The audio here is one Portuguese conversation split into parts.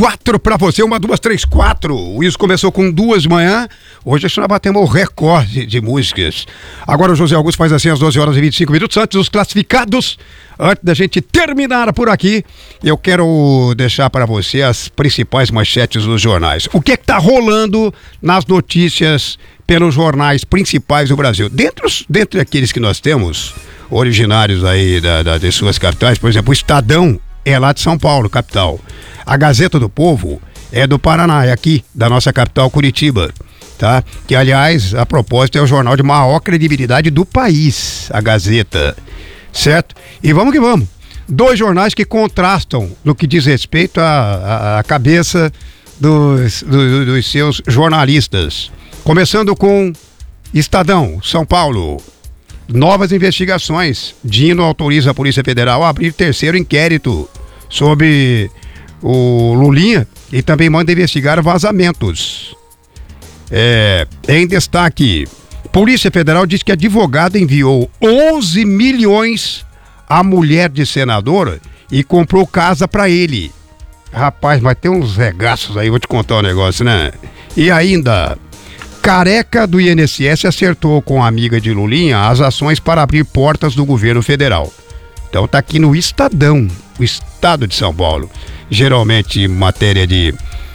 4 pra você, 1, 2, 3, 4. Isso começou com 2 de manhã. Hoje nós batemos o recorde de músicas. Agora o José Augusto faz assim às 12 horas e 25 minutos, antes dos classificados. Antes da gente terminar por aqui, eu quero deixar para você as principais manchetes dos jornais. O que está rolando nas notícias pelos jornais principais do Brasil? Dentre aqueles que nós temos, originários aí de suas capitais, por exemplo, o Estadão é lá de São Paulo, capital. A Gazeta do Povo é do Paraná, é aqui, da nossa capital, Curitiba, tá? Que, aliás, a propósito, é o jornal de maior credibilidade do país, a Gazeta, certo? E vamos que vamos. 2 jornais que contrastam no que diz respeito à cabeça dos seus jornalistas. Começando com Estadão, São Paulo. Novas investigações. Dino autoriza a Polícia Federal a abrir 3º inquérito sobre o Lulinha e também manda investigar vazamentos. Em destaque, Polícia Federal diz que advogado enviou 11 milhões à mulher de senador e comprou casa pra ele. Rapaz, mas tem uns regaços aí, vou te contar um negócio, né? E ainda, careca do INSS acertou com a amiga de Lulinha as ações para abrir portas do governo federal. Então tá aqui no Estadão, o Estado de São Paulo. Geralmente matéria de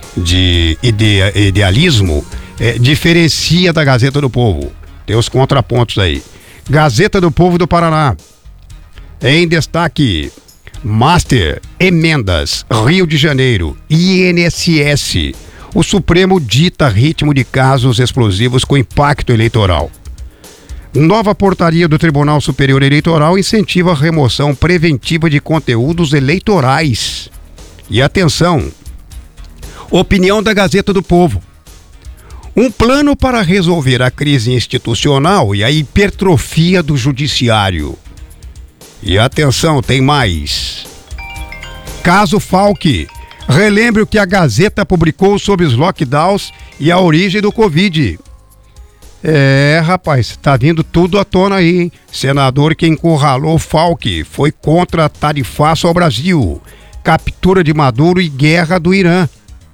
idealismo diferencia da Gazeta do Povo. Tem os contrapontos aí. Gazeta do Povo do Paraná. Em destaque, Master, emendas, Rio de Janeiro, INSS. O Supremo dita ritmo de casos explosivos com impacto eleitoral. Nova portaria do Tribunal Superior Eleitoral incentiva a remoção preventiva de conteúdos eleitorais. E atenção, opinião da Gazeta do Povo. Um plano para resolver a crise institucional e a hipertrofia do judiciário. E atenção, tem mais. Caso Falck. Relembre o que a Gazeta publicou sobre os lockdowns e a origem do Covid. Rapaz, tá vindo tudo à tona aí, hein? Senador que encurralou Falck foi contra tarifaço ao Brasil, captura de Maduro e guerra do Irã.